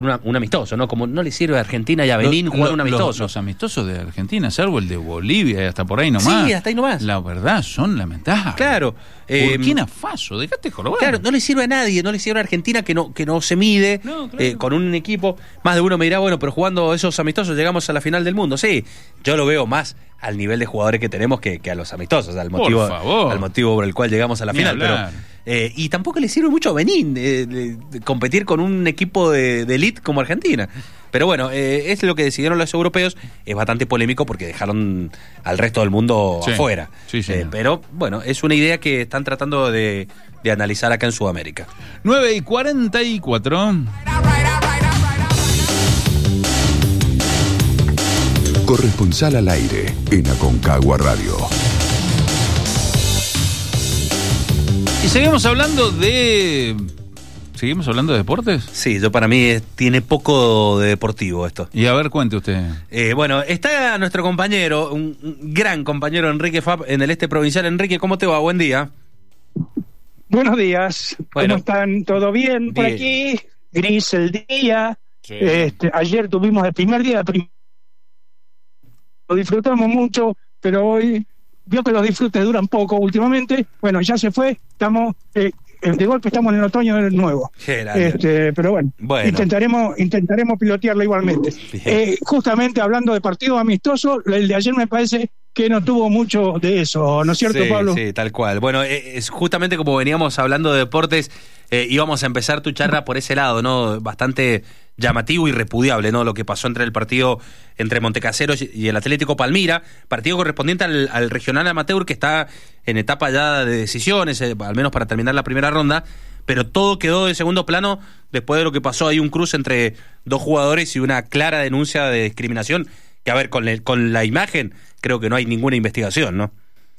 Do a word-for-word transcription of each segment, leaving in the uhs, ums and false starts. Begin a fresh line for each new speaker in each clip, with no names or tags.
Una, un amistoso, ¿no? Como no le sirve a Argentina y a Benín lo, jugar lo, un amistoso.
Los, los amistosos de Argentina, salvo el de Bolivia y hasta por ahí nomás.
Sí, hasta ahí nomás.
La verdad, son lamentables.
Claro. Eh,
Burkina Faso, dejate joder.
Claro, no le sirve a nadie, no le sirve a Argentina que no, que no se mide no, claro. eh, con un equipo. Más de uno me dirá, bueno, pero jugando esos amistosos llegamos a la final del mundo. Sí, yo lo veo más al nivel de jugadores que tenemos que, que a los amistosos, al motivo,
por favor.
al motivo por el cual llegamos a la
Ni
final. Pero, eh, y tampoco le sirve mucho a Benín eh, de, de competir con un equipo de, de elite como Argentina. Pero bueno, eh, es lo que decidieron los europeos. Es bastante polémico porque dejaron al resto del mundo
sí.
afuera.
Sí, sí,
eh,
no.
Pero bueno, es una idea que están tratando de, de analizar acá en Sudamérica.
nueve y cuarenta y cuatro.
Corresponsal al aire en Aconcagua Radio.
Y seguimos hablando de... ¿Seguimos hablando de deportes?
Sí, yo para mí es, tiene poco de deportivo esto.
Y a ver, cuente usted.
Eh, bueno, está nuestro compañero, un, un gran compañero Enrique Fab en el este provincial. Enrique, ¿cómo te va? Buen día.
Buenos días.
Bueno,
¿cómo están? ¿Todo bien por
bien.
aquí? Gris el día.
Sí.
Este, ayer tuvimos el primer día de prim... Lo disfrutamos mucho, pero hoy vio que los disfrutes duran poco últimamente. Bueno, ya se fue. Estamos... Eh, de golpe estamos en el otoño del nuevo. Este, pero bueno,
bueno,
intentaremos intentaremos pilotearlo igualmente. Eh, justamente hablando de partidos amistosos, el de ayer me parece que no tuvo mucho de eso, ¿no es cierto,
sí,
Pablo?
Sí, tal cual. Bueno, es justamente como veníamos hablando de deportes, eh, íbamos a empezar tu charla por ese lado, ¿no? Bastante llamativo y repudiable, ¿no? Lo que pasó entre el partido entre Montecaseros y el Atlético Palmira, partido correspondiente al, al regional amateur que está en etapa ya de decisiones, eh, al menos para terminar la primera ronda, pero todo quedó de segundo plano después de lo que pasó. Hay un cruce entre dos jugadores y una clara denuncia de discriminación, que a ver, con, el, con la imagen creo que no hay ninguna investigación, ¿no?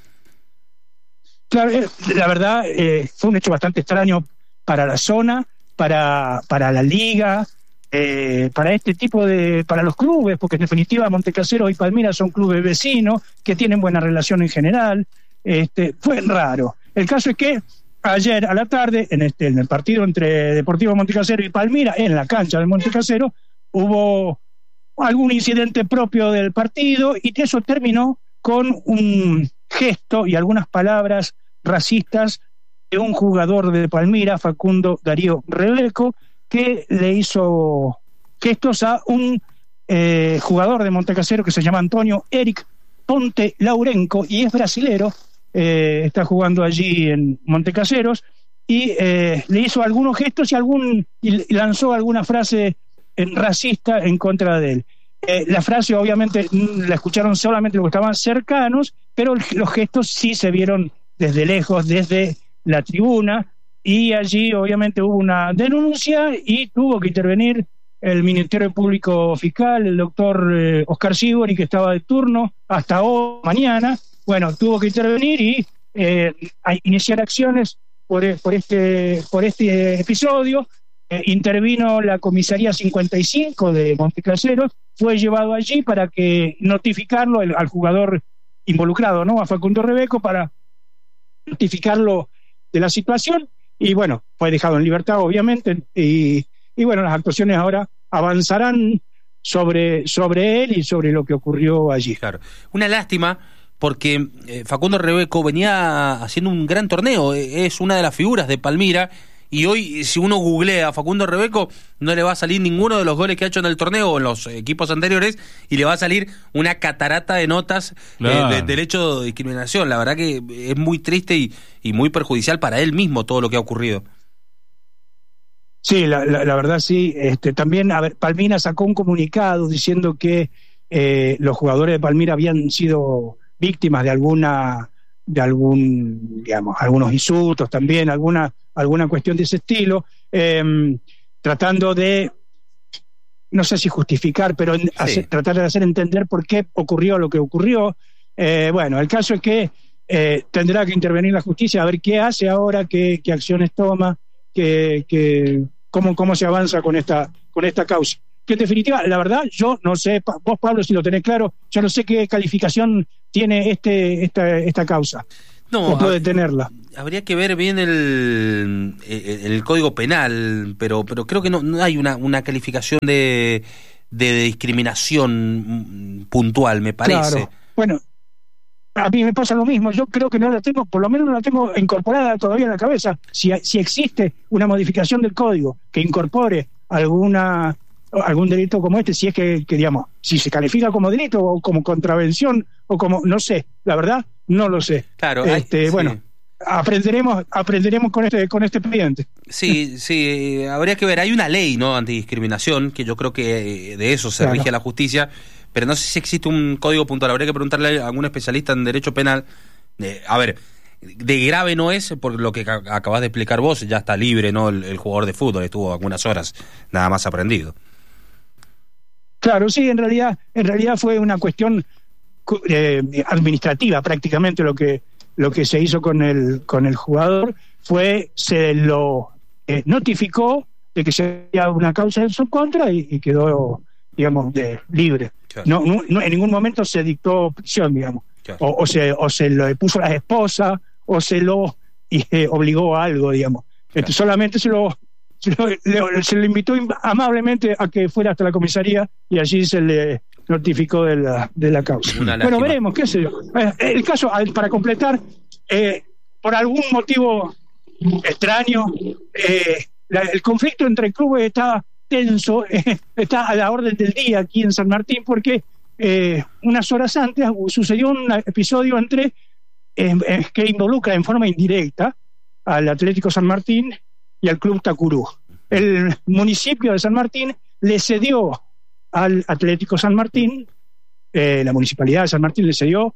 Claro, eh, la verdad eh, fue un hecho bastante extraño para la zona, para, para la liga, eh, para este tipo de, para los clubes, porque en definitiva Montecaseros y Palmira son clubes vecinos que tienen buena relación en general. Este, fue raro. El caso es que ayer a la tarde, en, este, en el partido entre Deportivo Montecasero y Palmira, en la cancha de Montecasero, hubo algún incidente propio del partido y eso terminó con un gesto y algunas palabras racistas de un jugador de Palmira, Facundo Darío Rebeco, que le hizo gestos a un eh, jugador de Montecasero que se llama Antonio Eric Ponte Laurenco y es brasilero, eh, está jugando allí en Montecaseros y eh, le hizo algunos gestos y algún y lanzó alguna frase en, racista en contra de él. Eh, la frase obviamente la escucharon solamente los que estaban cercanos, pero los gestos sí se vieron desde lejos, desde la tribuna, y allí obviamente hubo una denuncia y tuvo que intervenir el Ministerio Público Fiscal, el doctor eh, Oscar Sibori, que estaba de turno hasta hoy, mañana. Bueno, tuvo que intervenir y eh, a iniciar acciones por, por, este, por este episodio. Eh, intervino la comisaría cincuenta y cinco de Montecaseros, fue llevado allí para que notificarlo el, al jugador involucrado, ¿no? A Facundo Rebeco, para notificarlo de la situación y bueno, fue dejado en libertad obviamente y, y bueno, las actuaciones ahora avanzarán sobre, sobre él y sobre lo que ocurrió allí.
Claro. Una lástima porque eh, Facundo Rebeco venía haciendo un gran torneo, es una de las figuras de Palmira. Y hoy, si uno googlea a Facundo Rebeco, no le va a salir ninguno de los goles que ha hecho en el torneo o en los equipos anteriores, y le va a salir una catarata de notas
claro.
eh, de derecho de discriminación. La verdad que es muy triste y, y muy perjudicial para él mismo todo lo que ha ocurrido.
Sí, la, la, la verdad sí. Este, también, a ver, Palmira sacó un comunicado diciendo que eh, los jugadores de Palmira habían sido víctimas de alguna... de algún, digamos, algunos insultos también, alguna, alguna cuestión de ese estilo, eh, tratando de, no sé si justificar, pero
sí.
hacer, tratar de hacer entender por qué ocurrió lo que ocurrió. Eh, bueno, el caso es que eh, tendrá que intervenir la justicia a ver qué hace ahora, qué, qué acciones toma, qué, qué, cómo, cómo se avanza con esta, con esta causa. Que en definitiva, la verdad, yo no sé, vos Pablo, si lo tenés claro, yo no sé qué calificación tiene este esta esta causa.
No,
o puede tenerla.
habría que ver bien el, el, el código penal, pero pero creo que no, no hay una, una calificación de, de discriminación puntual, me parece.
Claro. Bueno, a mí me pasa lo mismo. Yo creo que no la tengo, por lo menos no la tengo incorporada todavía en la cabeza. Si, si existe una modificación del código que incorpore alguna algún delito como este, si es que, que digamos, si se califica como delito o como contravención o como, no sé, la verdad, no lo sé.
Claro,
este,
hay,
bueno,
sí.
aprenderemos, aprenderemos con este, con este expediente.
Sí, sí, habría que ver. Hay una ley, ¿no?, antidiscriminación, que yo creo que de eso se
Claro.
rige la justicia, pero no sé si existe un código puntual. Habría que preguntarle a algún especialista en derecho penal. Eh, a ver, de grave no es, por lo que ca- acabas de explicar vos, ya está libre, ¿no?, el, el jugador de fútbol, estuvo algunas horas nada más aprendido.
Claro, sí, en realidad, en realidad fue una cuestión eh, administrativa prácticamente lo que lo que se hizo con el con el jugador fue se lo eh, notificó de que se había una causa en su contra y, y quedó, digamos, de, libre.
Claro.
No, no, no, en ningún momento se dictó prisión, digamos,
Claro.
o, o se o se lo puso a la esposa o se lo y, eh, obligó a algo, digamos.
Claro.
Este, solamente se lo Se lo, le, se le invitó amablemente a que fuera hasta la comisaría y allí se le notificó de la, de la causa.
Una
Bueno,
lástima.
veremos, qué sé yo. Eh, El caso, para completar, eh, por algún motivo extraño, eh, la, el conflicto entre clubes está tenso, eh, está a la orden del día aquí en San Martín, porque eh, unas horas antes sucedió un episodio entre eh, eh, que involucra en forma indirecta al Atlético San Martín y al Club Tacurú. El municipio de San Martín le cedió al Atlético San Martín, eh, la municipalidad de San Martín le cedió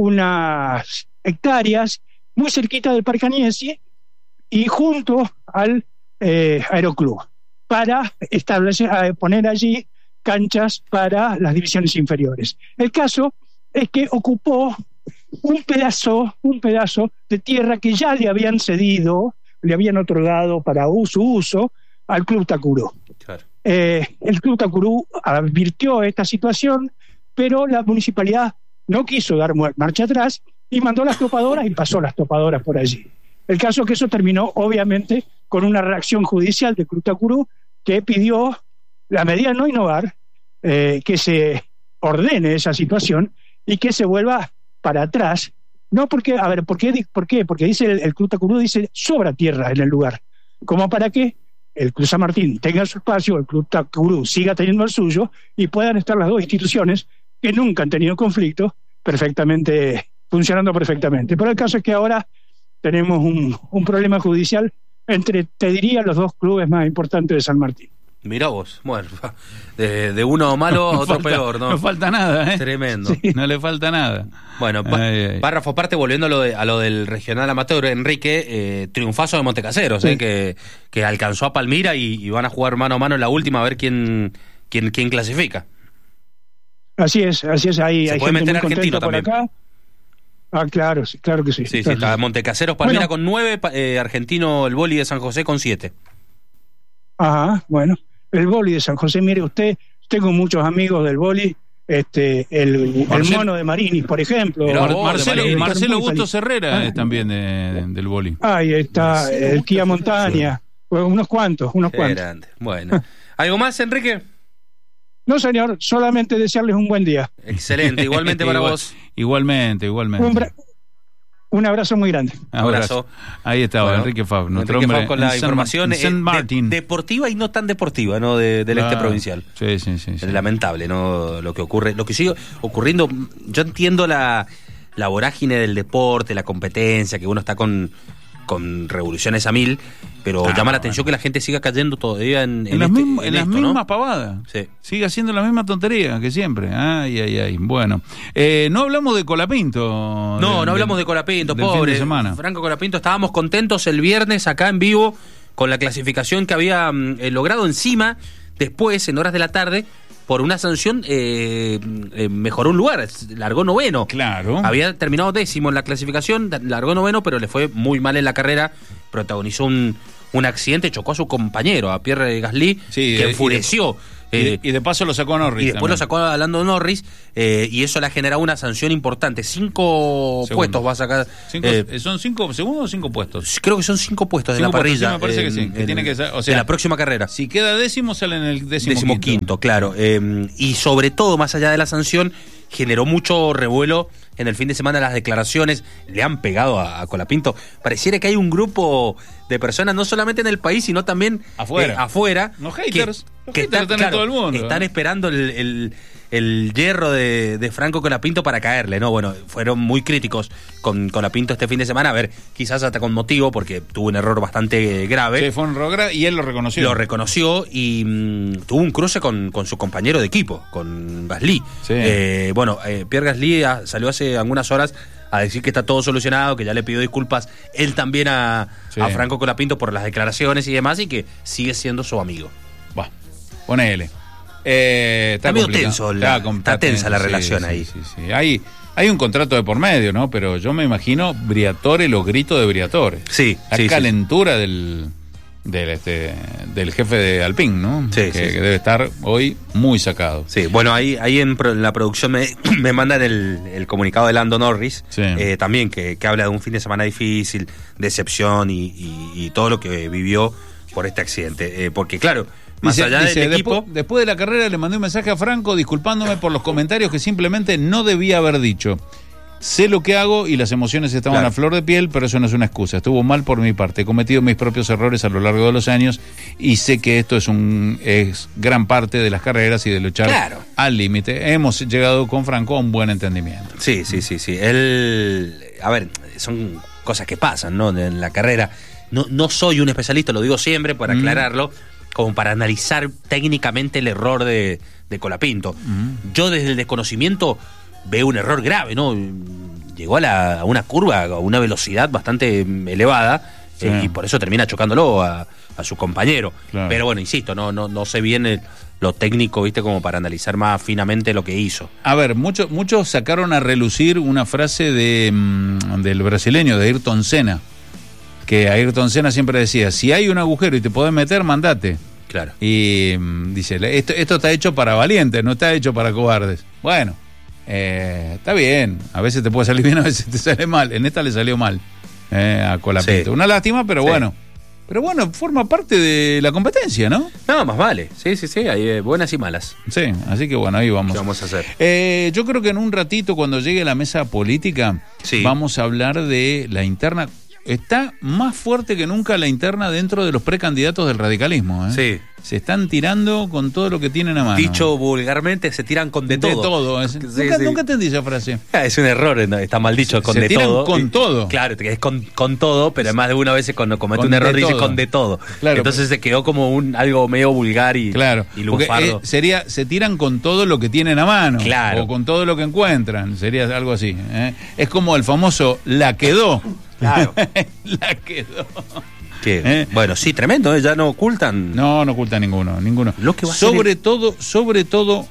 unas hectáreas muy cerquita del Parque Agnesi y junto al eh, Aeroclub para establecer, eh, poner allí canchas para las divisiones inferiores. El caso es que ocupó un pedazo, un pedazo de tierra que ya le habían cedido, le habían otorgado para su uso al Club Tacurú.
Claro.
Eh, el Club Tacurú advirtió esta situación, pero la municipalidad no quiso dar marcha atrás y mandó las topadoras y pasó las topadoras por allí. El caso es que eso terminó, obviamente, con una reacción judicial del Club Tacurú que pidió la medida no innovar, eh, que se ordene esa situación y que se vuelva para atrás. No, porque, a ver, ¿por qué? ¿Por qué? Porque dice el, el Club Tacurú, dice, sobra tierra en el lugar. Como para que el Club San Martín tenga su espacio, el Club Tacurú siga teniendo el suyo y puedan estar las dos instituciones que nunca han tenido conflicto perfectamente, funcionando perfectamente. Pero el caso es que ahora tenemos un, un problema judicial entre, te diría, los dos clubes más importantes de San Martín.
Mirá vos, bueno, de, de uno malo a
No
otro
falta-
peor, ¿no?
No falta nada, ¿eh?
Tremendo.
Sí.
No le falta nada.
Bueno, pa-
Ay, ay.
párrafo aparte, volviendo a lo, de, a lo del regional amateur, Enrique, eh, triunfazo de Montecaseros,
Sí.
eh, que, que alcanzó a Palmira y, y van a jugar mano a mano en la última a ver quién, quién, quién clasifica.
Así es, así es, ahí
Se
hay
puede
gente
meter
muy
argentino
contenta por
también.
acá. Ah, claro, sí, claro que sí.
Sí, sí,
claro que
está
sí.
Montecaseros, Palmira
Bueno.
con nueve, pa- eh, Argentino el Boli de San José con siete.
Ajá, bueno. El boli de San José, mire usted, tengo muchos amigos del boli, este, el, el
Marcelo-
mono de Marinis, por ejemplo.
Mirá
Mar-
vos,
Marcelo,
de Marini.
Marcelo
Muy
Bustos
feliz.
Herrera
Ah.
es también de- de- del boli.
Ahí está,
Marcelo
el
Bustos
Kia
Herrera.
Montaña, bueno, unos cuantos, unos
Qué
cuantos.
grande. Bueno, ¿algo más, Enrique?
No, señor, solamente desearles un buen día.
Excelente, igualmente para
Igual-
vos.
Igualmente, igualmente.
Un, bra- un abrazo muy grande.
Abrazo. Ahí estaba
Bueno,
Enrique Fab, nuestro
Enrique
hombre
Fab con
en
la
San
información
Mar- en San
eh, de-
Martín.
deportiva y no tan deportiva, ¿no? De- del este
Claro.
provincial.
Sí, sí, sí. sí.
Es lamentable, ¿no? Lo que ocurre, lo que sigue ocurriendo. Yo entiendo la, la vorágine del deporte, la competencia, que uno está con, con revoluciones a mil, pero
Ah,
llama la
bueno.
atención que la gente siga cayendo todavía en,
En,
en
las,
este-
mismas,
en
en las
esto, ¿no?
mismas pavadas.
Sí.
Sigue haciendo la misma tontería que siempre. Ay, ay, ay. Bueno, eh, no hablamos de Colapinto.
No,
del-
no hablamos
del-
de Colapinto,
del
pobre.
fin de semana.
Franco Colapinto, estábamos contentos el viernes acá en vivo con la clasificación que había mm, eh, logrado encima. Después, en horas de la tarde, por una sanción, eh, eh, mejoró un lugar, largó noveno.
Claro.
Había terminado décimo en la clasificación, largó noveno, pero le fue muy mal en la carrera. Protagonizó un, un accidente, chocó a su compañero, a Pierre Gasly,
Sí,
que
eh,
enfureció Eh,
y, de, y de paso lo sacó a Norris.
Y después
también.
lo sacó a Lando Norris, eh, y eso le ha generado una sanción importante. Cinco
Segundos.
puestos va a sacar.
Cinco,
eh,
¿Son cinco segundos o cinco puestos?
Creo que son cinco puestos de
Cinco
la
puestos,
parrilla.
sí, me parece
eh,
que sí, que
en,
tiene que ser- o sea,
en la próxima carrera.
Si queda décimo, sale en el décimo,
Décimo
quinto.
quinto, claro. Eh, y sobre todo, más allá de la sanción, generó mucho revuelo en el fin de semana las declaraciones. Le han pegado a, a Colapinto. Pareciera que hay un grupo de personas, no solamente en el país, sino también
Afuera.
eh, afuera.
Los haters. Los
que
haters están en todo el mundo,
Están
¿eh?
esperando el, el, el hierro de, de Franco Colapinto para caerle, ¿no? Bueno, fueron muy críticos con Colapinto este fin de semana. A ver, quizás hasta con motivo, porque tuvo un error bastante grave.
Sí, fue un error grave y él lo reconoció.
Lo reconoció y mmm, tuvo un cruce con, con su compañero de equipo, con Gasly.
Sí.
Eh, bueno, eh, Pierre Gasly a, salió hace algunas horas a decir que está todo solucionado, que ya le pidió disculpas él también a,
Sí.
a Franco Colapinto por las declaraciones y demás, y que sigue siendo su amigo.
Va, ponele. Eh, está
Está medio
complicado.
tenso la-
com-
está tensa la
sí,
relación
sí,
ahí.
Sí, sí. Hay, hay un contrato de por medio, ¿no? Pero yo me imagino Briatore, los gritos de Briatore.
Sí,
La
sí, sí.
calentura del, del, este, del jefe de Alpine, ¿no?
Sí,
que,
sí, sí.
que debe estar hoy muy sacado.
Sí, bueno, ahí, ahí en, pro- en la producción me, me mandan el, el comunicado de Lando Norris,
Sí.
eh, también, que, que habla de un fin de semana difícil, decepción y, y, y todo lo que vivió por este accidente. Eh, porque, claro, más
Dice-
allá
dice,
del equipo...
después, después de la carrera le mandé un mensaje a Franco disculpándome por los comentarios que simplemente no debía haber dicho. Sé lo que hago y las emociones estaban
Claro.
a flor de piel, pero eso no es una excusa. Estuvo mal por mi parte. He cometido mis propios errores a lo largo de los años y sé que esto es un es gran parte de las carreras y de luchar
Claro.
al límite. Hemos llegado con Franco a un buen entendimiento.
Sí, sí, sí, sí. Él, a ver, son cosas que pasan, ¿no? En la carrera. No, no soy un especialista, lo digo siempre para
Mm.
aclararlo, como para analizar técnicamente el error de, de Colapinto.
Mm.
Yo desde el desconocimiento veo un error grave, ¿no? Llegó a, la, a una curva a una velocidad bastante mm, elevada,
Sí.
eh, y por eso termina chocándolo a, a su compañero.
Claro.
Pero bueno, insisto, no, no, no sé bien el- lo técnico, ¿viste? Como para analizar más finamente lo que hizo.
A ver, muchos muchos sacaron a relucir una frase de mm, del brasileño, de Ayrton Senna, que Ayrton Senna siempre decía, si hay un agujero y te podés meter, mandate.
Claro.
Y mm, dice, esto, esto está hecho para valientes, no está hecho para cobardes. Bueno, eh, está bien, a veces te puede salir bien, a veces te sale mal. En esta le salió mal eh, a Colapinto.
Sí.
Una lástima, pero
Sí.
bueno. Pero bueno, forma parte de la competencia, ¿no?
No, más vale. Sí, sí, sí. Hay eh, buenas y malas.
Sí, así que bueno, ahí vamos.
¿Qué vamos a hacer?
Eh, yo creo que en un ratito, cuando llegue la mesa política,
Sí.
vamos a hablar de la interna. Está más fuerte que nunca la interna dentro de los precandidatos del radicalismo. ¿eh?
Sí.
Se están tirando con todo lo que tienen a mano.
Dicho vulgarmente, se tiran con de,
de
todo.
todo. Es-
Sí,
nunca,
sí.
nunca entendí esa frase.
Ah, es un error, ¿no? Está mal dicho,
Se-
con
se
de
tiran
todo.
con
Y-
todo.
Claro, es con, con todo, pero más de una vez cuando comete
Con
un error
de
dice
todo.
con de todo.
Claro,
Entonces se quedó como un algo medio vulgar y,
Claro.
y
Porque
lunfardo.
eh, sería, se tiran con todo lo que tienen a mano.
Claro.
O con todo lo que encuentran. Sería algo así. ¿eh? Es como el famoso la quedó.
Claro.
La quedó.
Que,
¿Eh?
Bueno, sí, tremendo, ¿eh? Ya no ocultan.
No, no oculta ninguno, ninguno.
Lo que va a ser
sobre
el-
todo, sobre todo,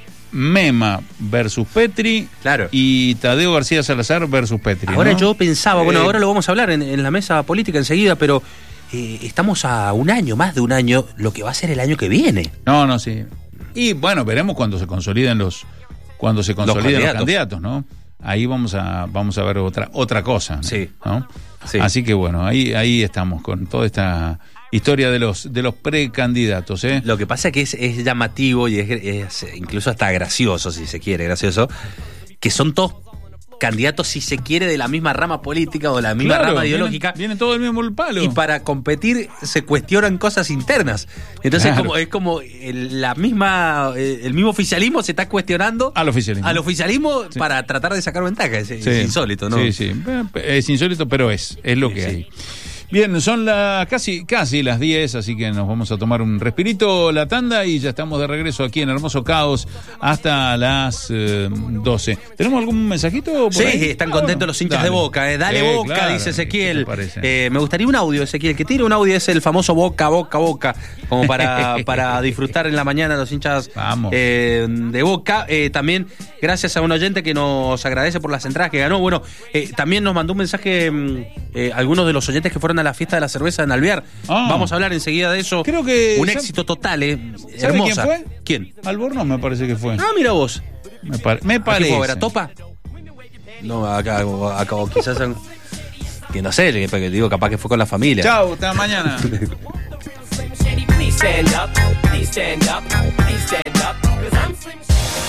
Mema versus Petri
Claro.
y Tadeo García Salazar versus Petri.
Ahora
¿no?
yo pensaba, bueno,
Eh,
ahora lo vamos a hablar en, en la mesa política enseguida, pero eh, estamos a un año, más de un año, lo que va a ser el año que viene.
No, no, sí. Y bueno, veremos cuando se consoliden los, cuando se consoliden los candidatos,
candidatos.
¿no? Ahí vamos a, vamos a ver otra, otra cosa. ¿no?
Sí.
¿No?
Sí.
Así que bueno, ahí, ahí estamos con toda esta historia de los, de los precandidatos, ¿eh?
Lo que pasa es que es, es llamativo y es, es incluso hasta gracioso, si se quiere, gracioso, que son todos candidatos, si se quiere, de la misma rama política o de la misma
Claro,
rama
vienen-
ideológica.
Viene todo el mismo palo.
Y para competir se cuestionan cosas internas. Entonces
Claro.
como, es como el, la misma eh, el mismo oficialismo se está cuestionando
Al oficialismo.
al oficialismo
Sí.
para tratar de sacar ventaja. Es, es
Sí.
insólito, ¿no?
Sí, sí. Es insólito, pero es, es lo
Sí,
que
sí.
hay. Bien, son las casi, casi las diez, así que nos vamos a tomar un respirito, la tanda, y ya estamos de regreso aquí en Hermoso Caos hasta las eh, doce. ¿Tenemos algún mensajito por
Sí,
ahí?
están
Ah,
contentos
bueno,
los hinchas
dale.
de Boca. Eh. Dale
Eh,
Boca,
claro,
dice
¿qué
Ezequiel.
te parece?
Eh, me gustaría un audio, Ezequiel, que tire un audio, es el famoso Boca, Boca, Boca, como para, para disfrutar en la mañana los hinchas
Vamos.
eh, de Boca. Eh, también gracias a un oyente que nos agradece por las entradas que ganó. Bueno, eh, también nos mandó un mensaje mm, eh, algunos de los oyentes que fueron fueron a la fiesta de la cerveza en Alvear.
Ah.
Vamos a hablar enseguida de eso.
Creo que...
Un
¿sabe-
éxito total, ¿eh?
¿Sabe
Hermosa.
quién fue?
¿Quién?
Albornoz me parece que fue.
Ah, mira vos.
Me, par- me
¿A qué
parece.
fue? ¿Era Topa? No, acá, acá o quizás... en- Que no sé, que, que digo, capaz que fue con la familia.
Chau, hasta mañana.
Please stand up, please stand up, please stand up, 'cause I'm Slim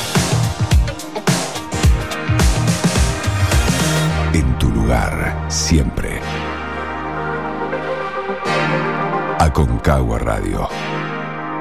Shady.
En tu lugar, siempre. Aconcagua Radio.